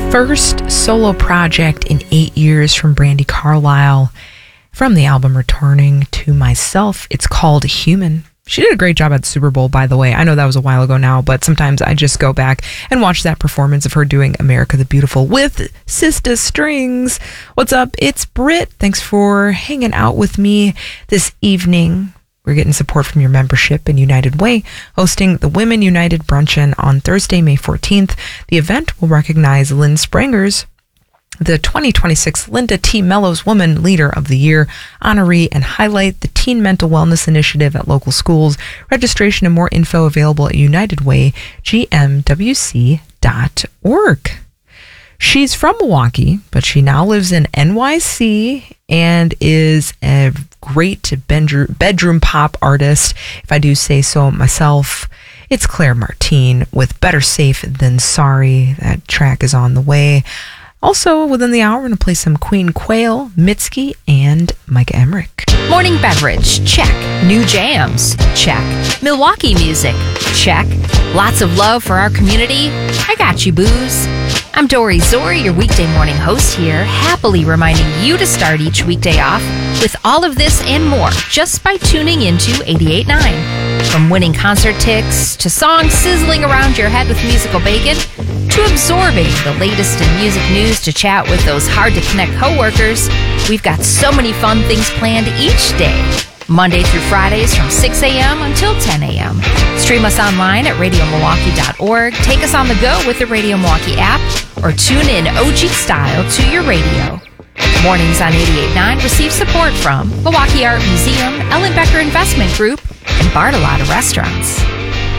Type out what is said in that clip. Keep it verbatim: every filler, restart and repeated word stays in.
first solo project in eight years from Brandi Carlile. From the album Returning to Myself, it's called Human. She did a great job at the Super Bowl, by the way. I know that was a while ago now, but sometimes I just go back and watch that performance of her doing America the Beautiful with Sister Strings. What's up? It's Britt. Thanks for hanging out with me this evening. We're getting support from your membership in United Way, hosting the Women United Bruncheon on Thursday, May fourteenth. The event will recognize Lynn Sprangers, the twenty twenty-six Linda T. Mellows Woman Leader of the Year honoree, and highlight the Teen Mental Wellness Initiative at local schools. Registration and more info available at united way g m w c dot org. She's from Milwaukee, but she now lives in N Y C and is a great bedroom pop artist, if I do say so myself. It's Claire Martine with Better Safe Than Sorry. That track is on the way. Also, within the hour, we're going to play some Queen Quail, Mitski, and Micah Emmerich. Morning beverage, check. New jams, check. Milwaukee music, check. Lots of love for our community, I got you, booze. I'm Dory Zori, your weekday morning host here, happily reminding you to start each weekday off with all of this and more just by tuning into eighty-eight point nine. From winning concert tickets to songs sizzling around your head with musical bacon to absorbing the latest in music news to chat with those hard-to-connect coworkers, we've got so many fun things planned each day. Monday through Fridays from six a.m. until ten a.m. Stream us online at radio milwaukee dot org. Take us on the go with the Radio Milwaukee app or tune in O G style to your radio. Mornings on eighty-eight point nine receive support from Milwaukee Art Museum, Ellen Becker Investment Group, and Bartolotta Restaurants.